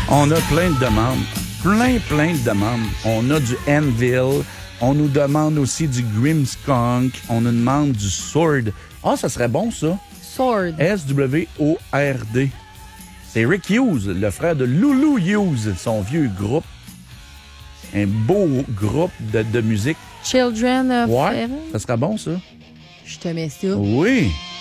On a plein de demandes. Plein de demandes. On a du Anvil. On nous demande aussi du Grimmskunk. On nous demande du Sword. Ah, ça serait bon, ça. Sword. S-W-O-R-D. C'est Rick Hughes, le frère de Lulu Hughes, son vieux groupe. Un beau groupe de musique. Children of Ouais, Heaven. ça serait bon, ça. Je te mets ça. Oui.